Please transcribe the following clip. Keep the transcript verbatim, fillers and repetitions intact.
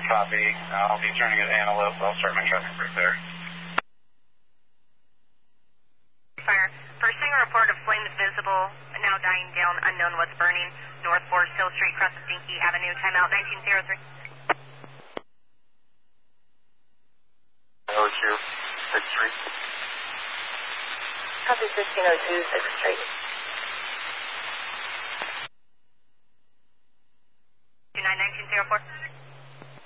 copy. Uh, I'll be turning at Antelope. I'll start my traffic right there. Fire. Pursuing a report of flames visible, now dying down, unknown what's burning. North Forest Hill Street, across the Dinky Avenue. Timeout nineteen oh three. oh two, sixth Street. Copy fifteen oh two, sixth Street.